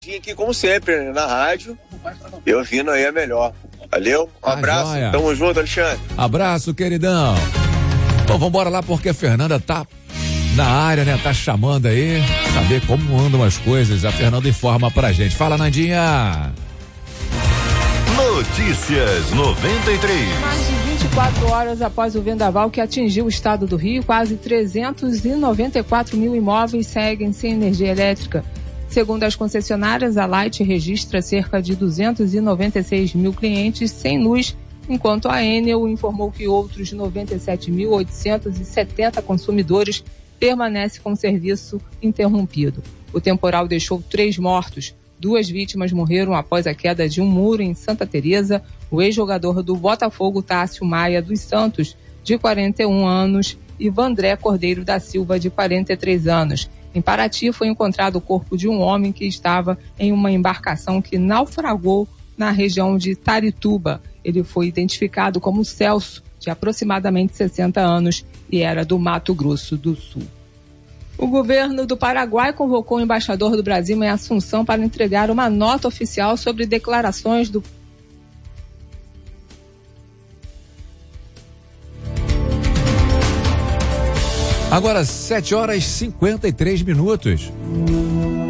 Aqui, como sempre, né, na rádio, eu vindo aí é melhor. Valeu, um abraço, joia. Tamo junto, Alexandre. Abraço, queridão. Bom, vambora lá porque a Fernanda tá na área, né? Tá chamando aí, saber como andam as coisas. A Fernanda informa pra gente. Fala, Nandinha. Notícias 93. Mais de 24 horas após o vendaval que atingiu o estado do Rio, quase 394 mil imóveis seguem sem energia elétrica. Segundo as concessionárias, a Light registra cerca de 296 mil clientes sem luz, enquanto a Enel informou que outros 97.870 consumidores permanecem com o serviço interrompido. O temporal deixou 3 mortos. 2 vítimas morreram após a queda de um muro em Santa Teresa. O ex-jogador do Botafogo, Tássio Maia dos Santos, de 41 anos, e Vandré Cordeiro da Silva, de 43 anos. Em Paraty, foi encontrado o corpo de um homem que estava em uma embarcação que naufragou na região de Tarituba. Ele foi identificado como Celso, de aproximadamente 60 anos, e era do Mato Grosso do Sul. O governo do Paraguai convocou o embaixador do Brasil em Assunção para entregar uma nota oficial sobre declarações do Agora, 7 horas e 53 minutos.